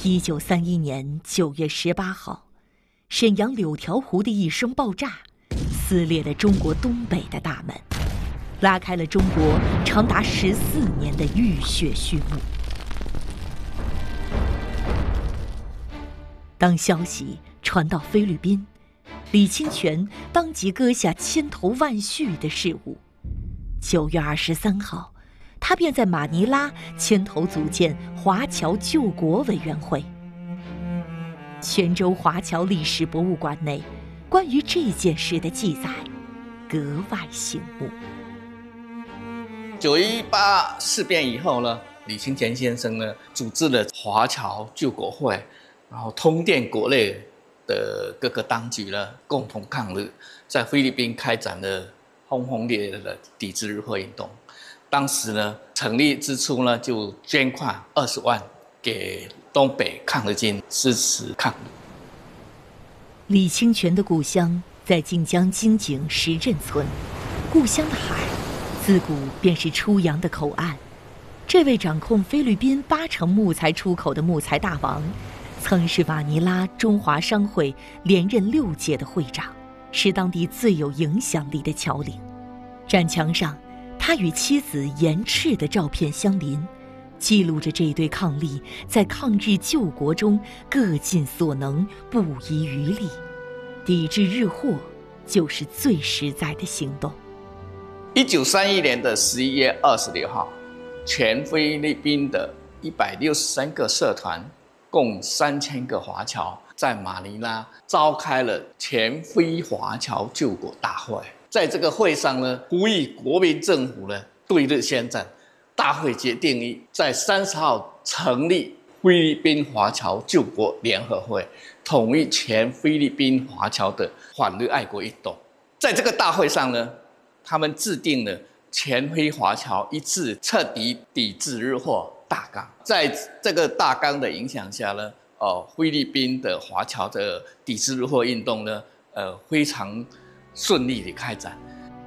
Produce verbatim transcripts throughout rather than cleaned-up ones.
一九三一年九月十八号，沈阳柳条湖的一声爆炸，撕裂了中国东北的大门，拉开了中国长达十四年的浴血序幕。当消息传到菲律宾，李清泉当即割下千头万绪的事物。九月二十三号，他便在马尼拉牵头组建华侨救国委员会。泉州华侨历史博物馆内关于这件事的记载格外醒目。 九一八事变以后呢，李清泉先生呢组织了华侨救国会，然后通电国内的各个当局呢共同抗日，在菲律宾开展了轰轰烈烈的抵制日货运动。当时呢，成立之初呢，就捐款二十万给东北抗日军支持抗日。 李清泉的故乡在晋江金井石镇村，故乡的海自古便是出洋的口岸。这位掌控菲律宾八成木材出口的木材大王，曾是马尼拉中华商会连任六届的会长，是当地最有影响力的侨领。展墙上，他与妻子严赤的照片相邻，记录着这对伉俪在抗日救国中各尽所能，不遗余力。抵制日货就是最实在的行动。 一九三一年的十一月二十六号，全菲律宾的一百六十三个社团，共三千个华侨，在马尼拉召开了全菲华侨救国大会。在这个会上呢，呼吁国民政府呢对日宣战。大会决定于在三十号成立菲律宾华侨救国联合会，统一全菲律宾华侨的反日爱国运动。在这个大会上呢，他们制定了全菲华侨一致彻底抵制日货大纲。在这个大纲的影响下呢，呃，菲律宾的华侨的抵制日货运动呢，呃，非常顺利的开展。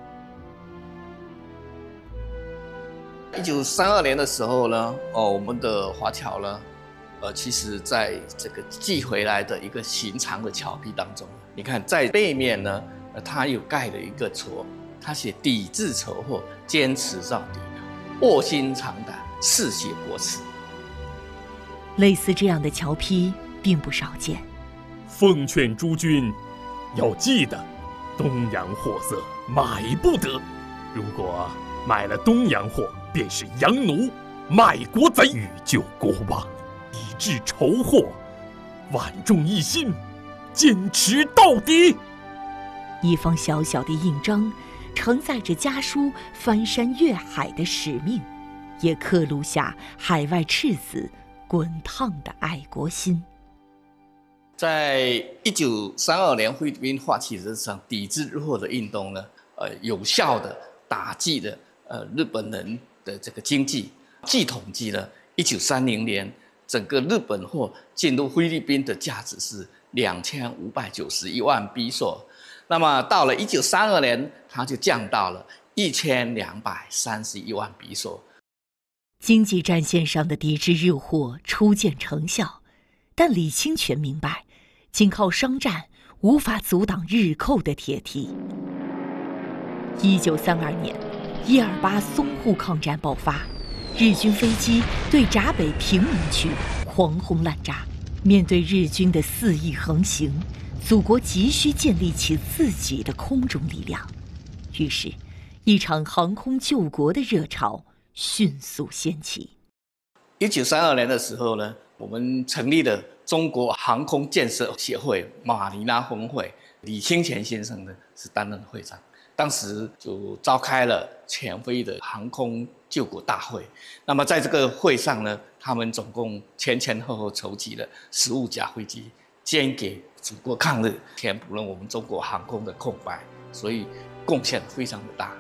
一九三二年的时候呢，哦，我们的华侨呢，呃，其实在这个寄回来的一个寻常的侨批当中，你看在背面呢，呃，它有盖了一个戳，它写抵制仇货，坚持到底，卧薪尝胆，嗜血国耻。 类似这样的侨批并不少见。 奉劝诸君，要记得，东洋货色买不得。如果买了东洋货，便是洋奴、卖国贼，欲救国亡，抵制仇货，万众一心，坚持到底。 一方小小的印章，承载着家书翻山越海的使命，也刻录下海外赤子滚烫的爱国心。 在一九三二年菲律宾发起这场抵制日货的运动呢，呃，有效的打击了呃日本人的这个经济。据统计呢，一九三零年整个日本货进入菲律宾的价值是两千五百九十一万比索，那么到了一九三二年，它就降到了一千两百三十一万比索。 经济战线上的抵制日货初见成效，但李清泉明白，仅靠商战无法阻挡日寇的铁蹄。一九三二年，一二八淞沪抗战爆发，日军飞机对闸北平民区狂轰滥炸。面对日军的肆意横行，祖国急需建立起自己的空中力量。于是，一场航空救国的热潮迅速掀起。 一九三二年的时候呢，我们成立了中国航空建设协会马尼拉分会，李清泉先生呢是担任会长。当时就召开了全菲的航空救国大会。那么在这个会上呢，他们总共前前后后筹集了十五架飞机，捐给祖国抗日，填补了我们中国航空的空白，所以贡献非常的大。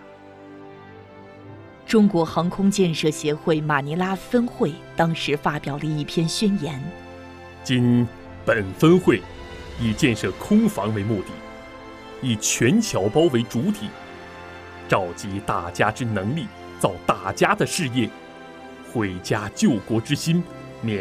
中国航空建设协会马尼拉分会当时发表了一篇宣言： 今本分会以建设空防为目的，以全侨胞为主体，召集大家之能力，造大家的事业，毁家救国之心，免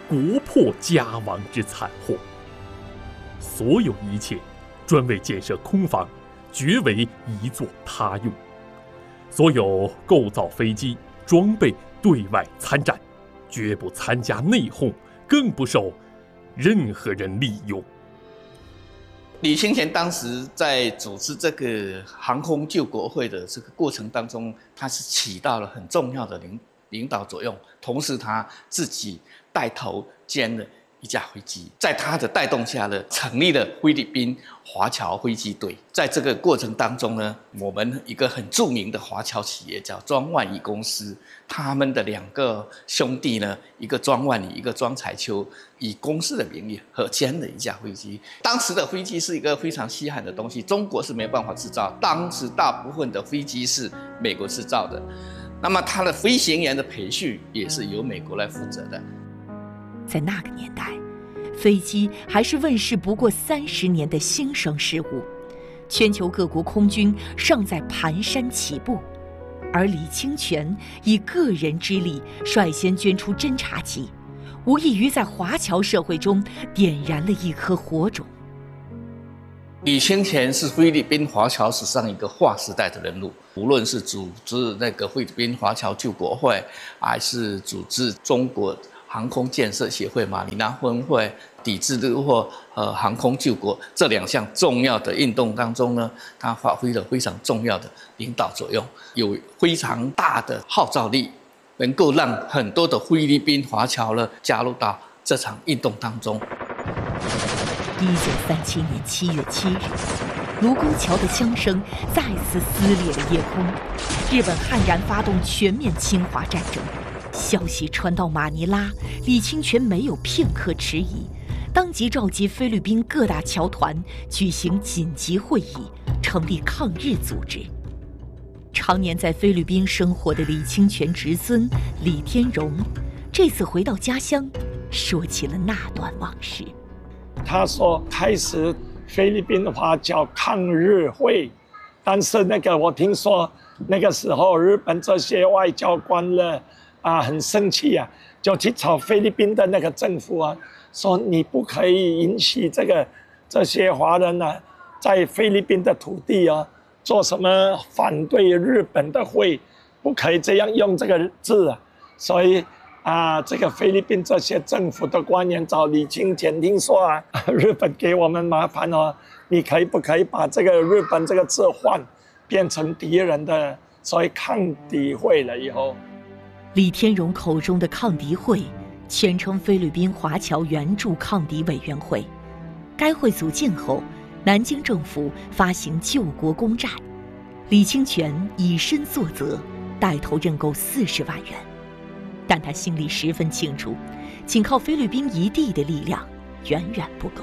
国破家亡之惨祸。所有一切专为建设空防，绝为一作他用。所有构造飞机装备对外参战，绝不参加内讧，更不受任何人利用。 李清泉当时在组织这个航空救国会的这个过程当中，他是起到了很重要的领领导作用，同时他自己带头兼了一架飞机，在他的带动下呢，成立了菲律宾华侨飞机队。在这个过程当中呢，我们一个很著名的华侨企业叫庄万里公司，他们的两个兄弟呢，一个庄万里，一个庄彩秋，以公司的名义合建了一架飞机。当时的飞机是一个非常稀罕的东西，中国是没办法制造，当时大部分的飞机是美国制造的，那么它的飞行员的培训也是由美国来负责的。 在那个年代，飞机还是问世不过三十年的新生事物，全球各国空军尚在蹒跚起步，而李清泉以个人之力率先捐出侦察机，无异于在华侨社会中点燃了一颗火种。 李清泉是菲律宾华侨史上一个划时代的人物，无论是组织那个菲律宾华侨救国会，还是组织中国航空建设协会、马尼拉分会、抵制日货和航空救国这两项重要的运动当中呢，他发挥了非常重要的领导作用，有非常大的号召力，能够让很多的菲律宾华侨呢加入到这场运动当中。 一九三七年七月七日，卢沟桥的枪声再次撕裂了夜空，日本悍然发动全面侵华战争。消息传到马尼拉，李清泉没有片刻迟疑，当即召集菲律宾各大侨团举行紧急会议，成立抗日组织。常年在菲律宾生活的李清泉侄孙李天荣，这次回到家乡，说起了那段往事。 他说开始菲律宾华侨抗日会，但是那个我听说那个时候日本这些外交官呢啊很生气啊，就去找菲律宾的那个政府啊，说你不可以允许这个这些华人呢、啊、在菲律宾的土地啊做什么反对日本的会，不可以这样用这个字啊，所以。啊，这个菲律宾这些政府的官员找李清泉，听说啊，日本给我们麻烦哦，你可以不可以把这个日本这个字换，变成敌人的，所以抗敌会了以后， 李天荣口中的抗敌会，全称菲律宾华侨援助抗敌委员会。该会组建后，南京政府发行救国公债，李清泉以身作则，带头认购四十万元。但他心里十分清楚，仅靠菲律宾一地的力量远远不够。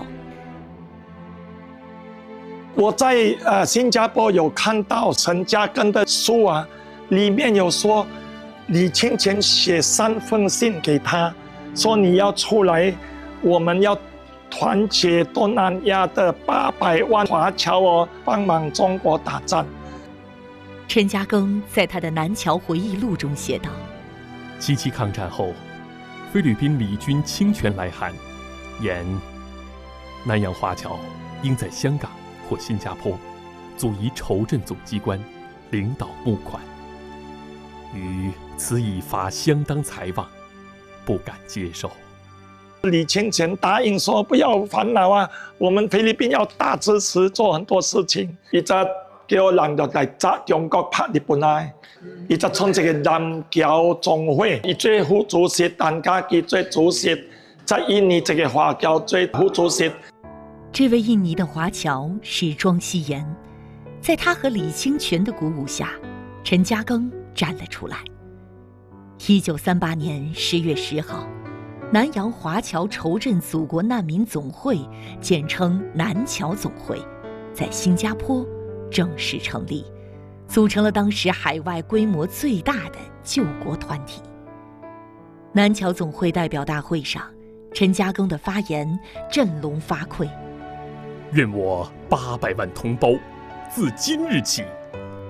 我在呃新加坡有看到陈嘉庚的书啊，里面有说李清泉写三封信给他，说你要出来，我们要团结东南亚的八百万华侨哦，帮忙中国打仗。 陈嘉庚在他的南侨回忆录中写道。 七七抗战后，菲律宾李军清泉来函，言南洋华侨应在香港或新加坡组一筹赈总机关，领导募款。于此已发相当财望，不敢接受。 李清泉答应说不要烦恼啊，我们菲律宾要大支持做很多事情。一直叫人就嚟砸中國拍日本啊！伊就創一個南僑總會，伊做副主席，陳嘉基做主席，在印尼這個華僑做副主席。 這位印尼的華僑是莊希言，在他和李清泉的鼓舞下，陳嘉庚站了出來。一九三八年十月十號，南洋華僑籌賑祖國難民總會，簡稱南僑總會，在新加坡正式成立，組成了當時海外規模最大的救國團體。南僑總會代表大會上，陳嘉庚的發言振聾發聵。 願我八百萬同胞自今日起，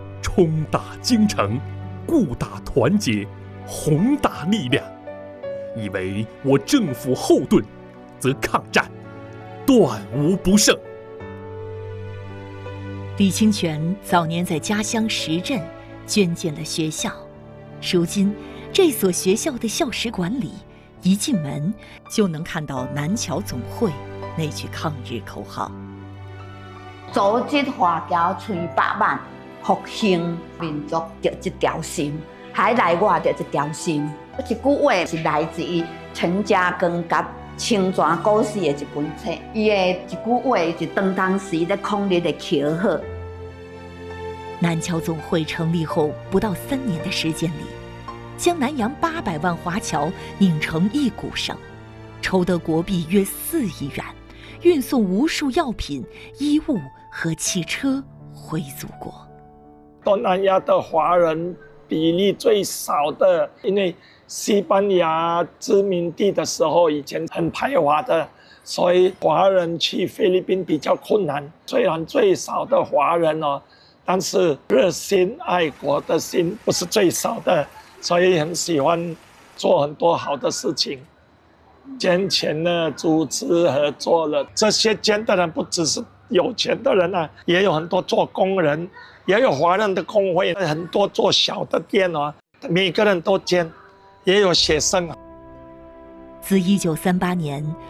衝打京城，固打團結，宏大力量， 以为我政府后盾，则抗战断无不胜。 李清泉早年在家乡石镇捐建了学校，如今这所学校的校史馆里，一进门就能看到南侨总会那句抗日口号： 组织华侨吹百万，复兴民族着一条心，海内外着一条心。这句话是来自于陈嘉庚甲清泉故事的一本册，伊的一句话是当当时咧抗日的口号。 南侨总会成立后不到三年的时间里，将南洋八百万华侨拧成一股绳，筹得国币约四亿元，运送无数药品、衣物和汽车回祖国。 东南亚的华人比例最少的，因为西班牙殖民地的时候以前很排华的，所以华人去菲律宾比较困难。虽然最少的华人哦，但是热心爱国的心不是最少的，所以很喜欢做很多好的事情。捐钱呢，组织合作了，这些捐的人不只是有钱的人啊，也有很多做工人，也有华人的工会，很多做小的店哦，每个人都捐，也有学生。 自一九三八年